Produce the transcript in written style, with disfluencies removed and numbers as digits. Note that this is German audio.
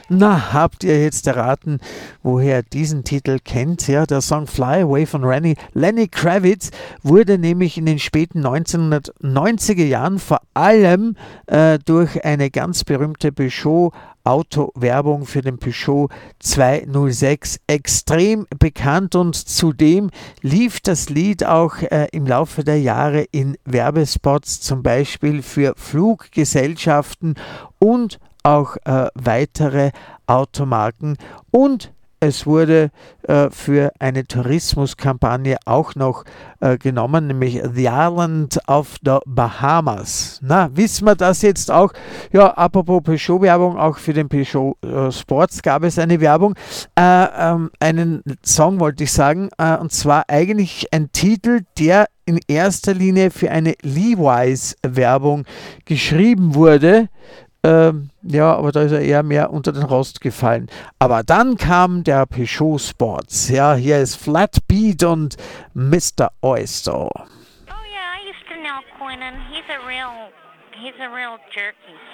Na, habt ihr jetzt erraten, woher diesen Titel kennt? Ja, der Song Fly Away von Lenny Kravitz wurde nämlich in den späten 1990er Jahren vor allem durch eine ganz berühmte Peugeot Autowerbung für den Peugeot 206 extrem bekannt, und zudem lief das Lied auch im Laufe der Jahre in Werbespots, zum Beispiel für Fluggesellschaften und auch weitere Automarken, und es wurde für eine Tourismuskampagne auch noch genommen, nämlich The Island of the Bahamas. Na, wissen wir das jetzt auch? Ja, apropos Peugeot-Werbung, auch für den Peugeot Sports gab es eine Werbung. Einen Song wollte ich sagen, und zwar eigentlich ein Titel, der in erster Linie für eine Levi's-Werbung geschrieben wurde. Ja, aber da ist er eher mehr unter den Rost gefallen. Aber dann kam der Peugeot Sports. Ja, hier ist Flatbeat und Mr. Oyster. Oh yeah, I used to know Quinnan. He's a real jerky.